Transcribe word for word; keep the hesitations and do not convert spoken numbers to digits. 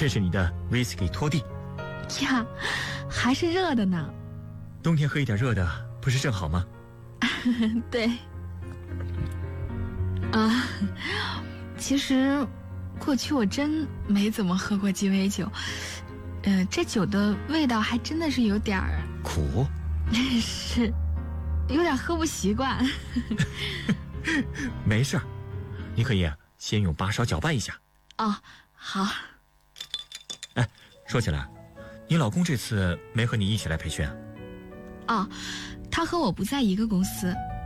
这是你的威士忌托蒂。 呀，还是热的呢。 冬天喝一点热的，不是正好吗？ 对。啊，其实过去我真没怎么喝过鸡尾酒，呃，这酒的味道还真的是有点儿苦， 是有点喝不习惯。 没事儿，你可以先用八勺搅拌一下。 哦，好。 哎，说起来，你老公这次没和你一起来培训啊？ 哦，他和我不在一个公司，